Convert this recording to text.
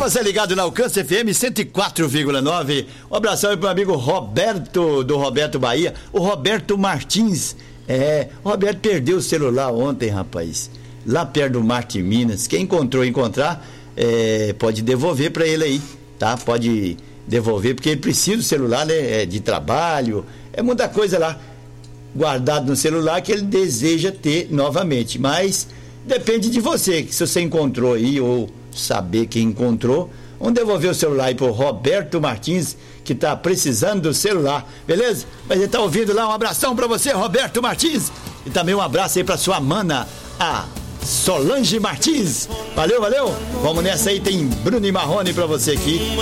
você ligado na Alcance FM 104,9. Um abração aí pro meu amigo Roberto, do Roberto Bahia, o Roberto Martins. O Roberto perdeu o celular ontem, rapaz, lá perto do Marte Minas. Quem encontrar, pode devolver pra ele aí, tá? Pode devolver, porque ele precisa do celular, né? De trabalho, muita coisa lá guardado no celular que ele deseja ter novamente, mas depende de você, que se você encontrou aí ou saber quem encontrou, vamos devolver o celular aí pro Roberto Martins, que tá precisando do celular, beleza? Mas ele tá ouvindo lá, um abração pra você, Roberto Martins, e também um abraço aí pra sua mana, a Solange Martins. Valeu, vamos nessa aí, tem Bruno e Marrone pra você aqui,